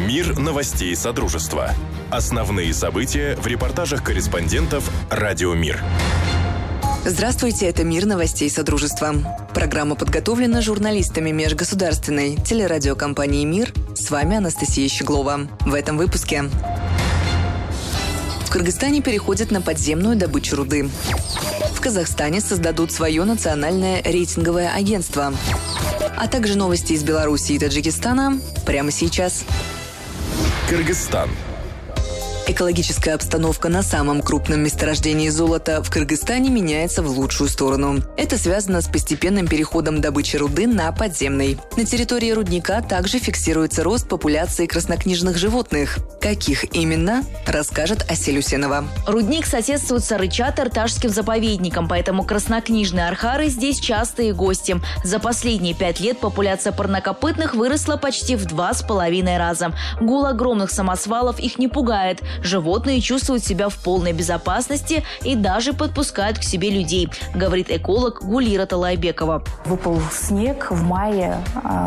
Мир новостей Содружества. Основные события в репортажах корреспондентов «Радио Мир». Здравствуйте, это «Мир новостей Содружества». Программа подготовлена журналистами межгосударственной телерадиокомпании «Мир». С вами Анастасия Щеглова. В этом выпуске. В Кыргызстане переходят на подземную добычу руды. В Казахстане создадут свое национальное рейтинговое агентство. А также новости из Беларуси и Таджикистана прямо сейчас. Кыргызстан. Экологическая обстановка на самом крупном месторождении золота в Кыргызстане меняется в лучшую сторону. Это связано с постепенным переходом добычи руды на подземный. На территории рудника также фиксируется рост популяции краснокнижных животных. Каких именно, расскажет Асель Усенова. Рудник соседствует с Арыча-Тарташским заповедником, поэтому краснокнижные архары здесь частые гости. За последние 5 лет популяция парнокопытных выросла почти в 2,5 раза. Гул огромных самосвалов их не пугает. Животные чувствуют себя в полной безопасности и даже подпускают к себе людей, говорит эколог Гулира Талайбекова. Выпал снег в мае,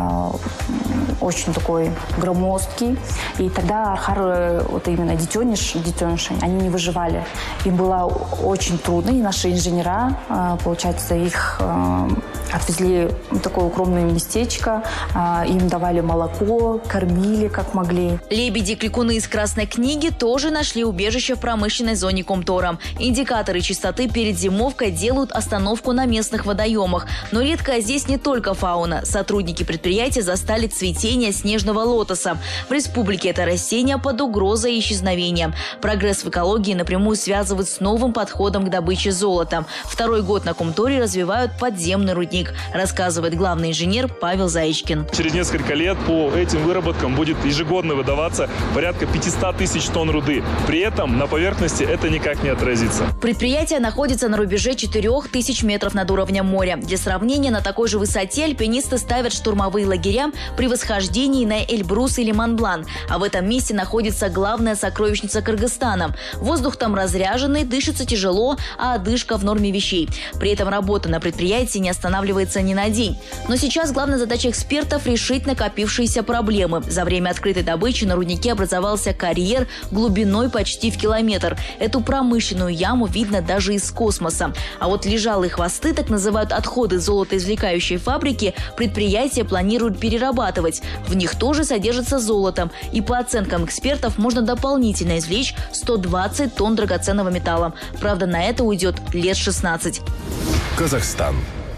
очень такой громоздкий. И тогда архары, вот именно детеныши, они не выживали. Им было очень трудно. И наши инженера, получается, их отвезли в такое укромное местечко. Им давали молоко, кормили как могли. Лебеди-кликуны из Красной книги тоже нашли убежище в промышленной зоне Комтора. Индикаторы чистоты перед зимовкой делают остановку на местных водоемах. Но редкая здесь не только фауна. Сотрудники предприятия застали цветение снежного лотоса. В республике это растение под угрозой исчезновения. Прогресс в экологии напрямую связывают с новым подходом к добыче золота. Второй год на Комторе развивают подземный рудник, рассказывает главный инженер Павел Заичкин. Через несколько лет по этим выработкам будет ежегодно выдаваться порядка 500 тысяч тонн руды. При этом на поверхности это никак не отразится. Предприятие находится на рубеже 4000 метров над уровнем моря. Для сравнения, на такой же высоте альпинисты ставят штурмовые лагеря при восхождении на Эльбрус или Монблан. А в этом месте находится главная сокровищница Кыргызстана. Воздух там разряженный, дышится тяжело, а одышка в норме вещей. При этом работа на предприятии не останавливается ни на день. Но сейчас главная задача экспертов – решить накопившиеся проблемы. За время открытой добычи на руднике образовался карьер глубиной почти в километр. Эту промышленную яму видно даже из космоса. А вот лежалые хвосты, так называют отходы золотоизвлекающей фабрики, предприятие планирует перерабатывать. В них тоже содержится золото. И по оценкам экспертов можно дополнительно извлечь 120 тонн драгоценного металла. Правда, на это уйдет лет 16. Казахстан.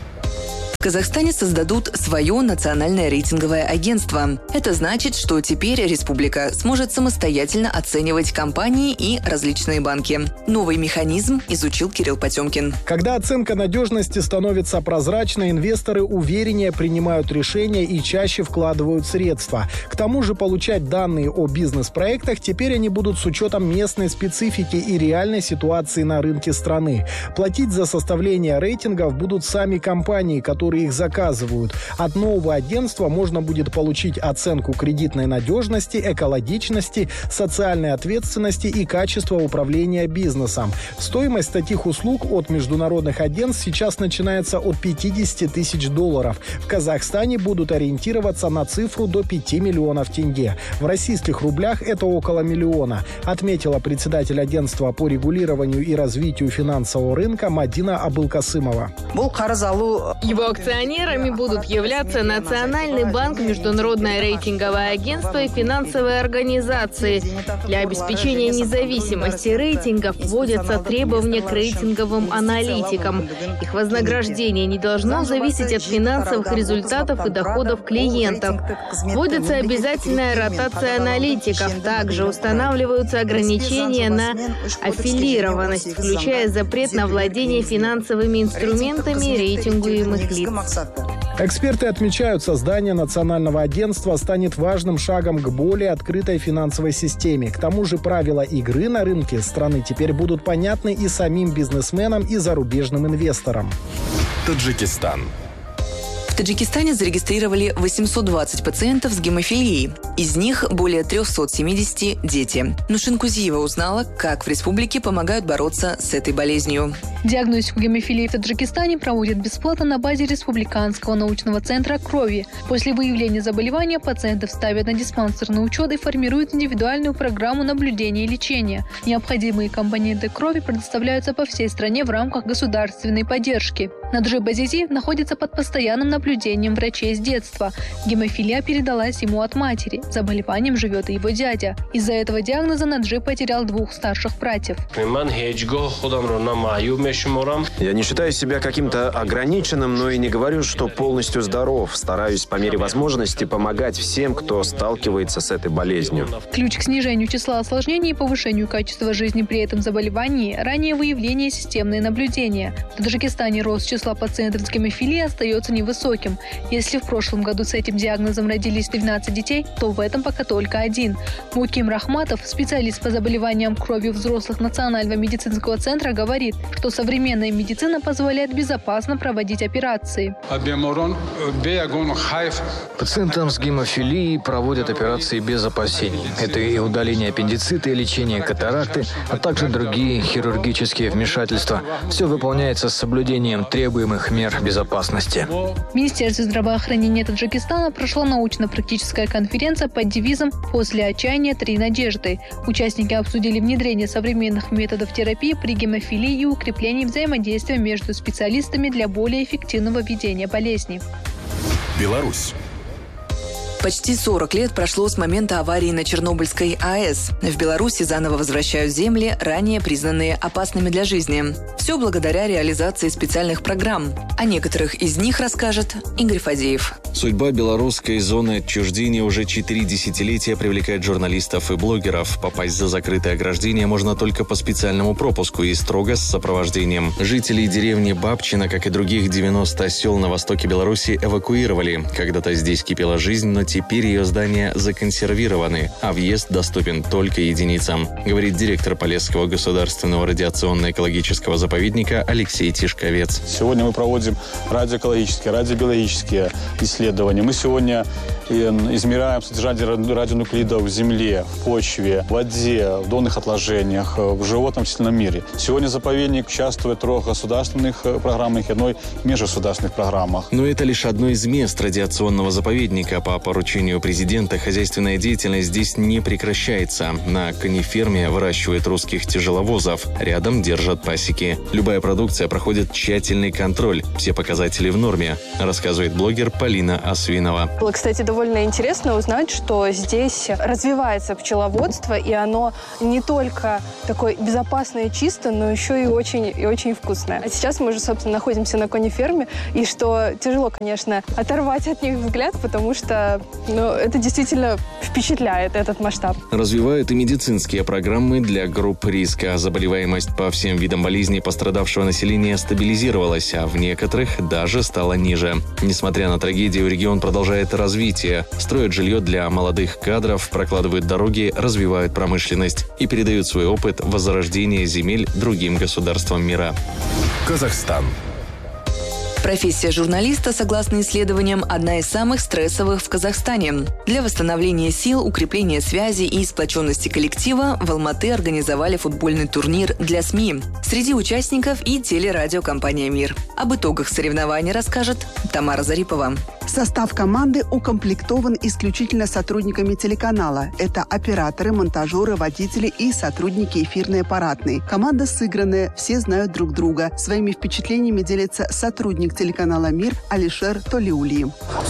В Казахстане создадут свое национальное рейтинговое агентство. Это значит, что теперь республика сможет самостоятельно оценивать компании и различные банки. Новый механизм изучил Кирилл Потемкин. Когда оценка надежности становится прозрачной, инвесторы увереннее принимают решения и чаще вкладывают средства. К тому же получать данные о бизнес-проектах теперь они будут с учетом местной специфики и реальной ситуации на рынке страны. Платить за составление рейтингов будут сами компании, которые их заказывают. От нового агентства можно будет получить оценку кредитной надежности, экологичности, социальной ответственности и качества управления бизнесом. Стоимость таких услуг от международных агентств сейчас начинается от $50 тысяч. В Казахстане будут ориентироваться на цифру до 5 миллионов тенге. В российских рублях это около миллиона, отметила председатель агентства по регулированию и развитию финансового рынка Мадина Абылкасымова. Его акционерами будут являться Национальный банк, Международное рейтинговое агентство и финансовые организации. Для обеспечения независимости рейтингов вводятся требования к рейтинговым аналитикам. Их вознаграждение не должно зависеть от финансовых результатов и доходов клиентов. Вводится обязательная ротация аналитиков. Также устанавливаются ограничения на аффилированность, включая запрет на владение финансовыми инструментами рейтингуемых лиц. Эксперты отмечают, создание национального агентства станет важным шагом к более открытой финансовой системе. К тому же правила игры на рынке страны теперь будут понятны и самим бизнесменам, и зарубежным инвесторам. Таджикистан. В Таджикистане зарегистрировали 820 пациентов с гемофилией. Из них более 370 – дети. Нушин Кузиева узнала, как в республике помогают бороться с этой болезнью. Диагностику гемофилии в Таджикистане проводят бесплатно на базе Республиканского научного центра крови. После выявления заболевания пациентов ставят на диспансерный учет и формируют индивидуальную программу наблюдения и лечения. Необходимые компоненты крови предоставляются по всей стране в рамках государственной поддержки. Наджиб Азизи находится под постоянным наблюдением врачей с детства. Гемофилия передалась ему от матери. С заболеванием живет и его дядя. Из-за этого диагноза Наджиб потерял 2 старших братьев. Я не считаю себя каким-то ограниченным, но и не говорю, что полностью здоров. Стараюсь по мере возможности помогать всем, кто сталкивается с этой болезнью. Ключ к снижению числа осложнений и повышению качества жизни при этом заболевании – раннее выявление и системное наблюдение. В Таджикистане рост числа пациентов с гемофилией остается невысоким. Если в прошлом году с этим диагнозом родились 12 детей, то в этом пока только 1. Муким Рахматов, специалист по заболеваниям крови взрослых Национального медицинского центра, говорит, что современная медицина позволяет безопасно проводить операции. Пациентам с гемофилией проводят операции без опасений. Это и удаление аппендицита, и лечение катаракты, а также другие хирургические вмешательства. Все выполняется с соблюдением требуемых мер безопасности. В Министерстве здравоохранения Таджикистана прошла научно-практическая конференция под девизом «После отчаяния 3 надежды». Участники обсудили внедрение современных методов терапии при гемофилии и укрепление взаимодействия между специалистами для более эффективного ведения болезни. Беларусь. Почти 40 лет прошло с момента аварии на Чернобыльской АЭС. В Беларуси заново возвращают земли, ранее признанные опасными для жизни. Все благодаря реализации специальных программ. О некоторых из них расскажет Игорь Фадеев. Судьба белорусской зоны отчуждения уже 4 десятилетия привлекает журналистов и блогеров. Попасть за закрытое ограждение можно только по специальному пропуску и строго с сопровождением. Жителей деревни Бабчина, как и других 90 сел на востоке Беларуси, эвакуировали. Когда-то здесь кипела жизнь, но теперь ее здания законсервированы, а въезд доступен только единицам, говорит директор Полесского государственного радиационно-экологического заповедника Алексей Тишковец. Сегодня мы проводим радиоэкологические, радиобиологические исследования. Мы сегодня измеряем содержание радионуклидов в земле, в почве, в воде, в донных отложениях, в животном растительном мире. Сегодня заповедник участвует в 3 государственных программах и 1 межгосударственных программах. Но это лишь одно из мест радиационного заповедника. По поручению президента хозяйственная деятельность здесь не прекращается. На кониферме выращивают русских тяжеловозов. Рядом держат пасеки. Любая продукция проходит тщательный контроль. Все показатели в норме, рассказывает блогер Полина Освинова. Было, кстати, довольно интересно узнать, что здесь развивается пчеловодство, и оно не только такое безопасное и чистое, но еще и очень вкусное. А сейчас мы уже, собственно, находимся на кониферме, и что тяжело, конечно, оторвать от них взгляд, потому что это действительно впечатляет, этот масштаб. Развивают и медицинские программы для групп риска. Заболеваемость по всем видам болезней пострадавшего населения стабилизировалась, а в некоторых даже стала ниже. Несмотря на трагедию, регион продолжает развитие. Строят жилье для молодых кадров, прокладывают дороги, развивают промышленность и передают свой опыт возрождения земель другим государствам мира. Казахстан. Профессия журналиста, согласно исследованиям, одна из самых стрессовых в Казахстане. Для восстановления сил, укрепления связи и сплоченности коллектива в Алматы организовали футбольный турнир для СМИ. Среди участников и телерадиокомпания «Мир». Об итогах соревнований расскажет Тамара Зарипова. Состав команды укомплектован исключительно сотрудниками телеканала. Это операторы, монтажеры, водители и сотрудники эфирной аппаратной. Команда сыгранная, все знают друг друга. Своими впечатлениями делится сотрудник телеканала «Мир» Алишер Толиулиев.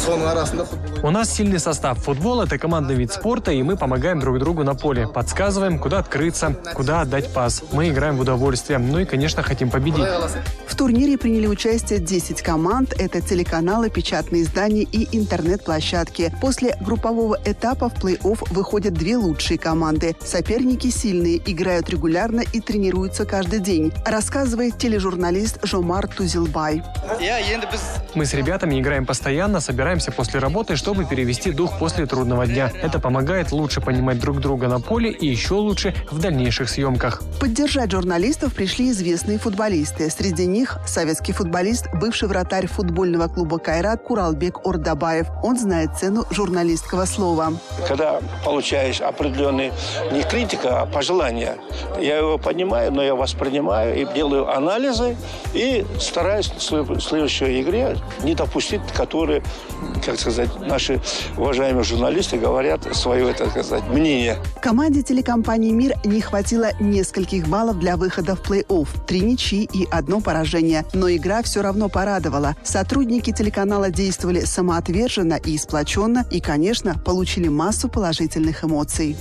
У нас сильный состав. Футбол – это командный вид спорта, и мы помогаем друг другу на поле. Подсказываем, куда открыться, куда отдать пас. Мы играем в удовольствие. Ну и, конечно, хотим победить. В турнире приняли участие 10 команд. Это телеканалы, печатные издания, здания и интернет-площадки. После группового этапа в плей-офф выходят 2 лучшие команды. Соперники сильные, играют регулярно и тренируются каждый день, рассказывает тележурналист Жомар Тузилбай. Мы с ребятами играем постоянно, собираемся после работы, чтобы перевести дух после трудного дня. Это помогает лучше понимать друг друга на поле и еще лучше в дальнейших съемках. Поддержать журналистов пришли известные футболисты. Среди них советский футболист, бывший вратарь футбольного клуба «Кайрат» Куралбек Ордабаев. Он знает цену журналистского слова. Когда получаешь определенный, не критика, а пожелания, я его понимаю, но я воспринимаю и делаю анализы и стараюсь в следующей игре не допустить, которые, как сказать, наши уважаемые журналисты говорят свое, так сказать, мнение. Команде телекомпании «Мир» не хватило нескольких баллов для выхода в плей-офф. 3 ничьи и 1 поражение. Но игра все равно порадовала. Сотрудники телеканала действовали самоотверженно и сплоченно и, конечно, получили массу положительных эмоций.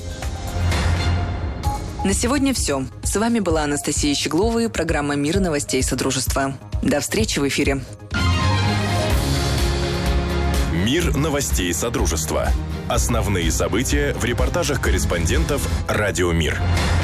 На сегодня все. С вами была Анастасия Щеглова и программа «Мир новостей Содружества». До встречи в эфире. Мир новостей Содружества. Основные события в репортажах корреспондентов «Радио Мир».